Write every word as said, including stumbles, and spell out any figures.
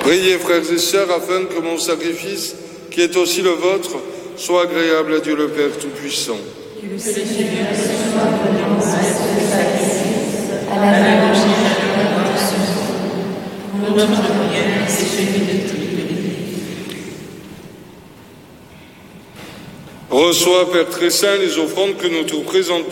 Priez, frères et sœurs, afin que mon sacrifice, qui est aussi le vôtre, soit agréable à Dieu le Père Tout-Puissant. Que le Seigneur reçoive vraiment ce sacrifice à la mémoire de ce jour, pour notre prière et celui de toute l'Église. Reçois, Père très saint, les offrandes que nous te présentons